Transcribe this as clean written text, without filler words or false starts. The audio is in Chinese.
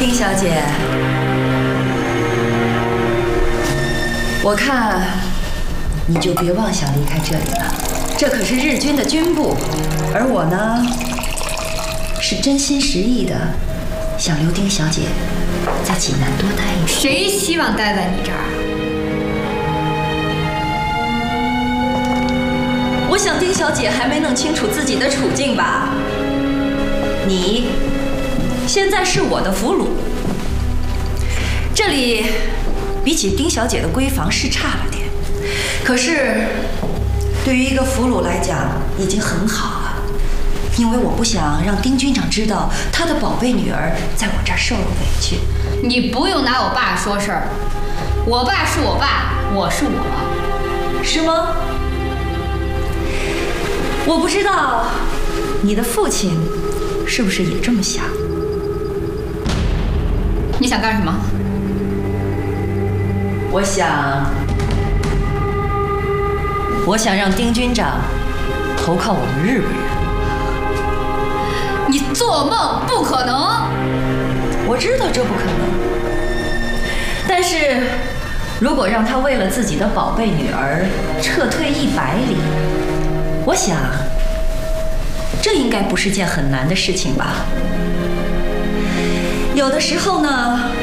丁小姐，我看你就别妄想离开这里了，这可是日军的军部，而我呢，是真心实意的想留丁小姐在济南多待一会儿。 谁希望待在你这儿？ 我想丁小姐还没弄清楚自己的处境吧？你现在是我的俘虏，这里比起丁小姐的闺房是差了点，可是对于一个俘虏来讲已经很好了，因为我不想让丁军长知道他的宝贝女儿在我这儿受了委屈。 你不用拿我爸说事儿，我爸是我爸，我是我， 是吗？我不知道你的父亲是不是也这么想。 你想干什么？ 我想让丁军长投靠我们日本人。 你做梦不可能！ 我知道这不可能，但是如果让他为了自己的宝贝女儿撤退100里，我想这应该不是件很难的事情吧。有的时候呢，